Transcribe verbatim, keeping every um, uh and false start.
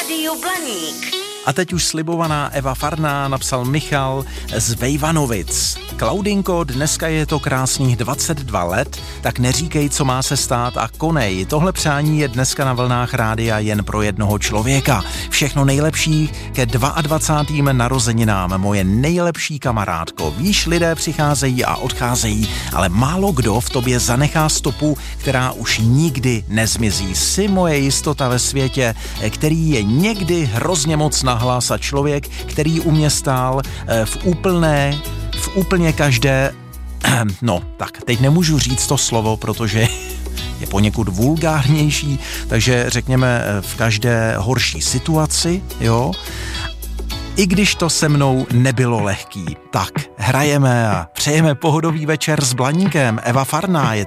Rádiu Blaník. A teď už slibovaná Eva Farná, napsal Michal z Vejvanovic. Klaudinko, dneska je to krásných dvacet dva let, tak neříkej, co má se stát a konej. Tohle přání je dneska na vlnách rádia jen pro jednoho člověka. Všechno nejlepší ke dvacátým druhým narozeninám, moje nejlepší kamarádko. Víš, lidé přicházejí a odcházejí, ale málo kdo v tobě zanechá stopu, která už nikdy nezmizí. Jsi moje jistota ve světě, který je někdy hrozně moc nahlas a člověk, který u mě stál v úplné, v úplně každé, no tak, teď nemůžu říct to slovo, protože je poněkud vulgárnější, takže řekněme v každé horší situaci, jo. I když to se mnou nebylo lehký, tak hrajeme a přejeme pohodový večer s Blaníkem. Eva Farná je